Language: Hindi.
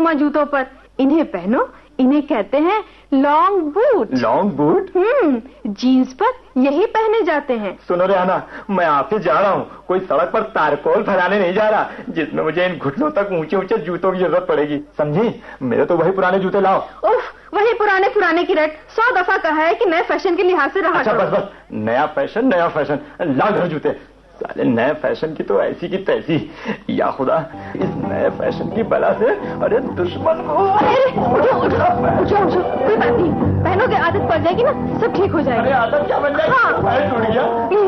जूतों पर। इन्हें पहनो, इन्हें कहते हैं long boot. Long boot? Jeans पर यही पहने जाते हैं। सुनो रेहाना, मैं ऑफिस जा रहा हूँ, कोई सड़क पर तारकोल फैलाने नहीं जा रहा जिसमें मुझे इन घुटनों तक ऊंचे ऊंचे जूतों की जरूरत पड़ेगी, समझी? मेरे तो वही पुराने जूते लाओ। उफ, वही पुराने की रट 100 दफा कहा है कि नए फैशन के लिहाज से रहा। अच्छा बस, नया फैशन, ला घर जूते। साले नए फैशन की तो ऐसी की तैसी। या खुदा, इस नए फैशन की बला से अरे दुश्मन को। उठो, कोई बात नहीं, पहनोगे आदत पड़ जाएगी ना, सब ठीक हो जाएगा। अरे आदत क्या बन जाएगी? हाँ। पैर टूट गया।